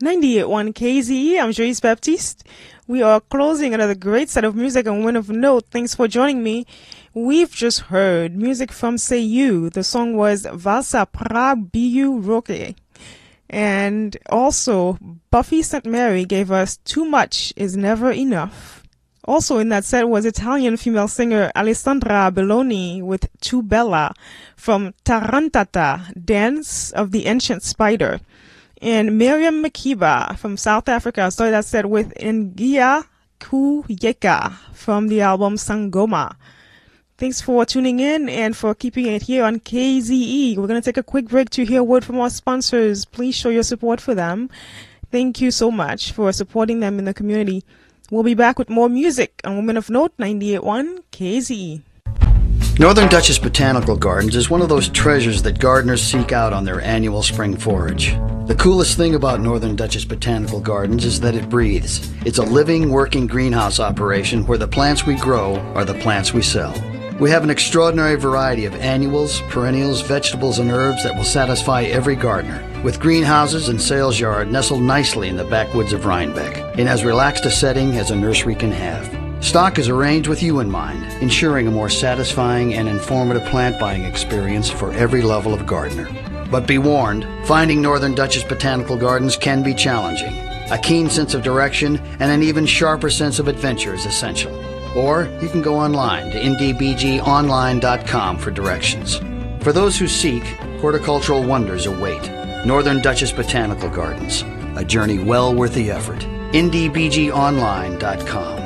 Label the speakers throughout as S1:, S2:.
S1: 98.1 KZE, I'm Joyce Baptiste. We are closing another great set of music and Women of Note. Thanks for joining me. We've just heard music from Seiyu. The song was Valsa pra Biu Roque. And also, Buffy St. Mary gave us Too Much Is Never Enough. Also in that set was Italian female singer Alessandra Belloni with Tu Bella from Tarantata, Dance of the Ancient Spider. And Miriam Makeba from South Africa started that set with Ngia Kuyeka from the album Sangoma. Thanks for tuning in and for keeping it here on KZE. We're going to take a quick break to hear a word from our sponsors. Please show your support for them. Thank you so much for supporting them in the community. We'll be back with more music on Women of Note 98.1 KZE.
S2: Northern Dutchess Botanical Gardens is one of those treasures that gardeners seek out on their annual spring forage. The coolest thing about Northern Dutchess Botanical Gardens is that it breathes. It's a living, working greenhouse operation where the plants we grow are the plants we sell. We have an extraordinary variety of annuals, perennials, vegetables, and herbs that will satisfy every gardener, with greenhouses and sales yard nestled nicely in the backwoods of Rhinebeck, in as relaxed a setting as a nursery can have. Stock is arranged with you in mind, ensuring a more satisfying and informative plant buying experience for every level of gardener. But be warned, finding Northern Dutchess Botanical Gardens can be challenging. A keen sense of direction and an even sharper sense of adventure is essential. Or you can go online to ndbgonline.com for directions. For those who seek, horticultural wonders await. Northern Dutchess Botanical Gardens, a journey well worth the effort. ndbgonline.com.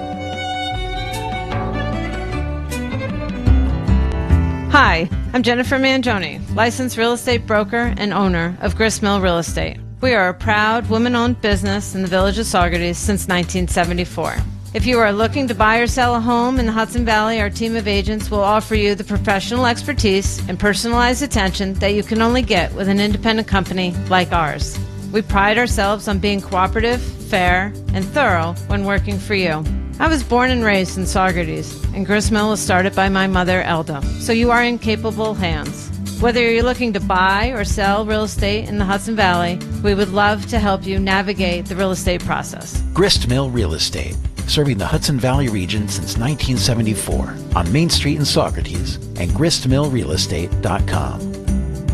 S3: Hi, I'm Jennifer Mangione, licensed real estate broker and owner of Gristmill Real Estate. We are a proud woman-owned business in the village of Saugerties since 1974. If you are looking to buy or sell a home in the Hudson Valley, our team of agents will offer you the professional expertise and personalized attention that you can only get with an independent company like ours. We pride ourselves on being cooperative, fair, and thorough when working for you. I was born and raised in Saugerties, and Gristmill was started by my mother, Elda, so you are in capable hands. Whether you're looking to buy or sell real estate in the Hudson Valley, we would love to help you navigate the real estate process.
S4: Gristmill Real Estate, serving the Hudson Valley region since 1974 on Main Street in Saugerties and gristmillrealestate.com.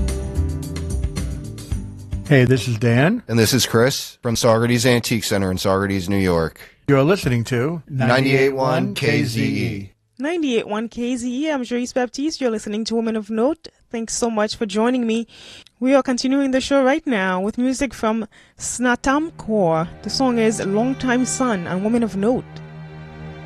S5: Hey, this is Dan.
S6: And this is Chris from Saugerties Antique Center in Saugerties, New York.
S5: You're listening to
S6: 98.1 KZE.
S1: 98.1 KZE, I'm Joyce Baptiste. You're listening to Women of Note. Thanks so much for joining me. We are continuing the show right now with music from Snatam Kaur. The song is Long Time Sun on Women of Note.